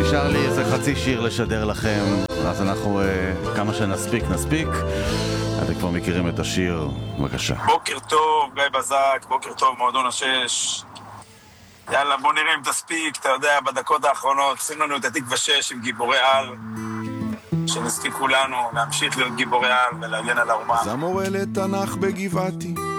נשאר לי איזה חצי שיר לשדר לכם, אז אנחנו כמה שנספיק. אתם כבר מכירים את השיר, בבקשה. בוקר טוב, גיא בזק, בוקר טוב, מועדון השש. יאללה, בוא נראה אם תספיק, אתה יודע, בדקות האחרונות, שים לנו את התקווה 6 עם גיבורי על, שנספיק כולנו להמשיך להיות גיבורי על ולהגן על האומה. המורה לתנ"ך בגבעתי